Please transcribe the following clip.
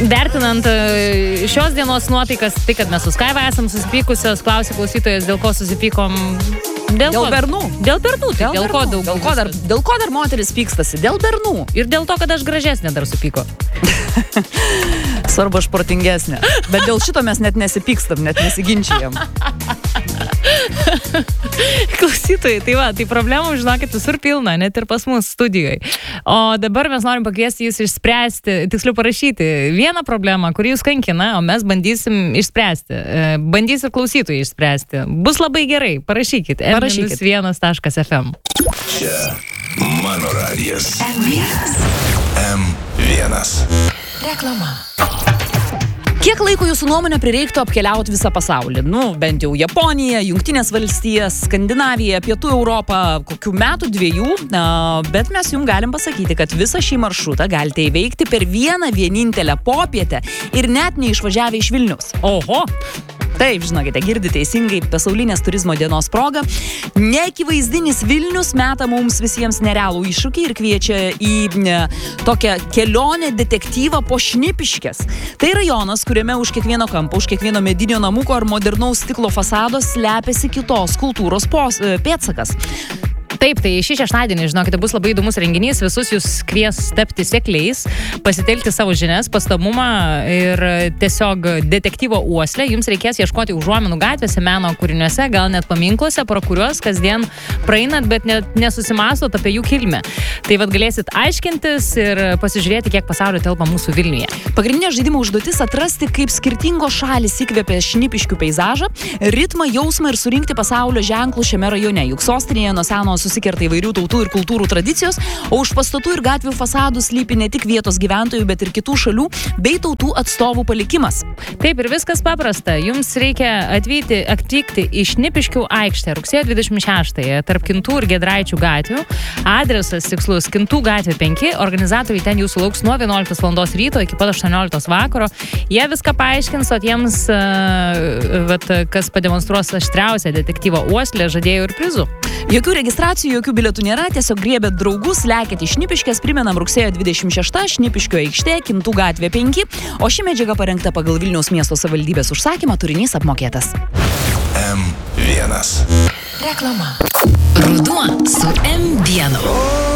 vertinant šios dienos nuotaikas, tai, kad mes su Skaiva esam susipykusios, klausė klausytojas, dėl ko susipykom. Dėl bernų. Dėl bernų. Dėl ko dar moteris pykstasi? Dėl bernų. Ir dėl to, kad aš gražesnė dar supyko. Svarbu, aš protingesnė. Bet dėl šito mes net nesipykstam, net nesiginčijam. Klausytojai, tai problemų, žinokit, visur pilna, net ir pas mus studijoje. O dabar mes norim pakviesti jūs išspręsti, tiksliau parašyti vieną problemą, kuri jūs kankina, o mes bandysim išspręsti. Bandys ir klausytojai išspręsti. Bus labai gerai, parašykit. m-1.fm. Čia mano radijas. M1. Reklama. Kiek laiko jūsų nuomonė prireiktų apkeliauti visą pasaulį? Bent jau Japoniją, Jungtinės valstijas, Skandinaviją, Pietų Europą, kokių metų, 2, bet mes jums galim pasakyti, kad visą šį maršrutą galite įveikti per vienintelę popietę ir net neišvažiavę iš Vilniaus. Oho! Taip, žinokite, girdi teisingai, pasaulinės turizmo dienos proga. Neakivaizdinis Vilnius meta mums visiems nerealų iššūkį ir kviečia į tokią kelionę detektyvą po Šnipiškes. Tai rajonas, kuriame už kiekvieno kampo, už kiekvieno medinio namuko ar modernaus stiklo fasado slepiasi kitos kultūros pėdsakas. Taip, tai šį šeštadienį, žinokite, bus labai įdomus renginys, visus jūs kvies tapti sekliais, pasitelkti savo žinias, pastabumą ir tiesiog detektyvo uoslę. Jums reikės ieškoti užuominų gatvėse, meno kūriniuose, gal net paminkluose, pro kuriuos kasdien praeinat, bet nesusimastot apie jų kilmę. Tai galėsit aiškintis ir pasižiūrėti, kiek pasaulio telpa mūsų Vilniuje. Pagrindinė žaidimo užduotis atrasti, kaip skirtingos šalys įkvėpė Šnipiškių peizažą, ritmą, jausmą ir surinkti pasaulio ženklų šiame rajone. Juk sostinėje nuo seno susikerta įvairių tautų ir kultūrų tradicijos, o už pastatų ir gatvių fasadų slypi ne tik vietos gyventojų, bet ir kitų šalių bei tautų atstovų palikimas. Taip, ir viskas paprasta. Jums reikia atvykti į Šnipiškių aikštę rugsėjo 26-ąją tarp Kintų ir Giedraičių gatvių. Adresas tikslus Kintų gatvė 5. Organizatoriai ten jūsų lauks nuo 11 val. Ryto iki pat 18 vakaro. Jie viską paaiškins, o tiems, kas pademonstruos aštriausią detektyvo uoslę, žadėjo ir prizų. Jokių registracijų, jokių bilietų nėra, tiesiog griebėt draugus, lekėt į Šnipiškes, primenam rugsėjo 26, Šnipiškio aikštė, Kintų gatvė 5, o ši medžiaga parengta pagal Vilniaus miesto savivaldybės užsakymą, turinys apmokėtas. M1. Reklama. Ruduo su M1.